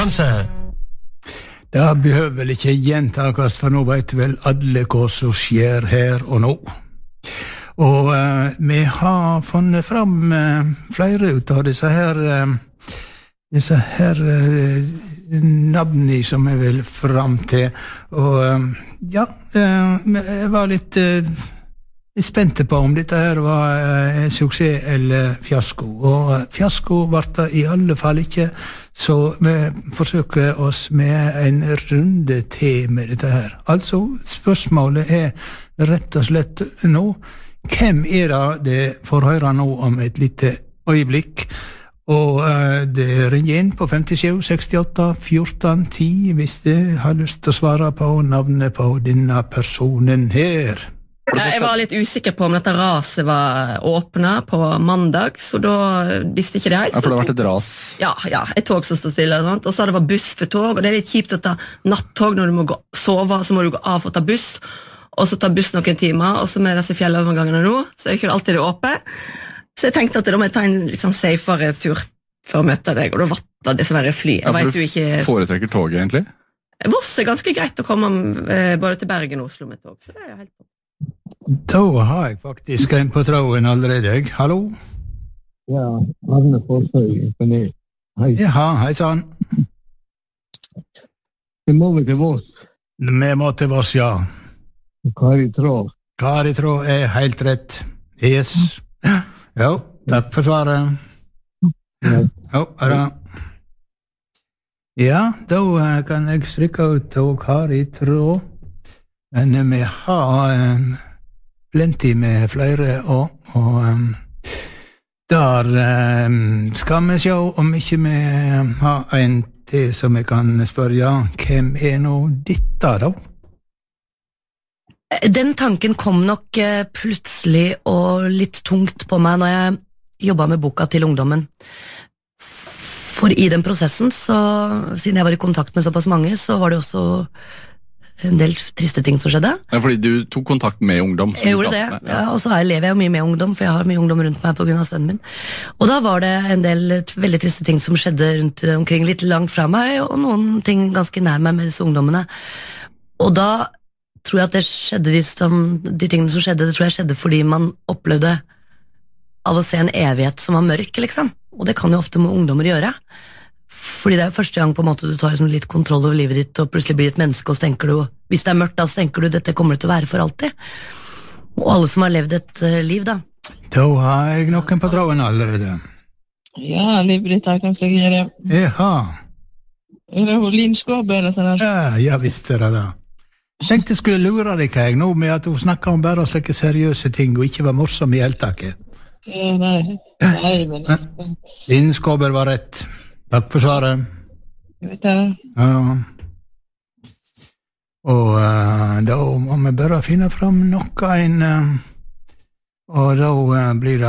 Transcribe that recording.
konkurranse. Det behøver vel ikke gjentakast, for nå vet vel alle hva som skjer her og nå. Og vi har funnet fram flere ut av disse her navnene som jeg vil fram til. Og ja, jeg var litt spente på om dette her var suksess eller fiasko. Og fiasko var det i alle fall ikke, så vi forsøker oss med en runde til med dette her. Altså, spørsmålet rett og slett nå, hvem det får høre nå om et lite øyeblikk? Og det ringer inn på 57 68 14 10 hvis du har lyst til å svare på navnet på denne personen her. Jeg var litt usikker på om dette raset var åpnet på mandag, så da visste ikke det helt. Ja, for det har vært et ras. Ja, et tog som stod stille og sånt, og så det var buss for tog, og det litt kjipt å ta nattog når du må sove, så må du gå av og ta buss, og så ta buss noen timer, og så med disse fjellovergangene nå, så ikke alltid det åpent. Så jeg tenkte at da må jeg ta en litt sånn safere tur for å møte deg, og da var det dessverre fly. Ja, for du foretrekker toget egentlig? Voss ganske greit å komme både til Bergen og Oslo med tog, så det jo helt på. Da har jeg faktisk en på tråden allerede. Hallo? Ja, Arne Forsøy, panel. Hei. Ja, hei sann. Det må vi til Voss. Vi må til Voss, ja. Kari Traa. Kari Traa helt rett. Yes. Jo, takk for svaret. Jo, ja, da kan jeg strykke ut og Kari Traa. Men vi har plenty med flere og der skal vi se om ikke vi har en til som vi kan spørre, hvem nå dette da? Den tanken kom nok plutselig og litt tungt på meg når jeg jobbet med boka til ungdommen. For i den prosessen, så, siden jeg var i kontakt med såpass mange, så var det også en del triste ting som skjedde. Ja, fordi du tok kontakt med ungdom. Jeg gjorde det, ja, og så lever jeg jo mye med ungdom, for jeg har mye ungdom rundt meg på grunn av sønnen min. Og da var det en del veldig triste ting som skjedde rundt omkring, litt langt fra meg, og noen ting ganske nær meg med disse ungdommene. Og da tror jeg at det skjedde de tingene som skjedde, det tror jeg skjedde fordi man opplevde av å se en evighet som var mørk, liksom. Og det kan jo ofte med ungdommer gjøre. Fordi det jo første gang på en måte du tar liksom litt kontroll over livet ditt, og plutselig blir et menneske, og så tenker du, hvis det mørkt da, så tenker du, dette kommer det til å være for alltid. Og alle som har levd et liv da. Da har jeg noen på tråden allerede. Ja, Liv-Britt, her kan jeg gjøre. Jaha. Det Linn Skåber, eller sånn her? Ja, visst det da. Tenkte jeg skulle lure deg her nå med at hun snakket om bare slike seriøse ting, og ikke var morsom i heltaket. Ja, nei, men... Linn Skåber var rett. Takk for svaret. Jeg vet det. Ja. Og da må vi bare finne fram noe og da blir det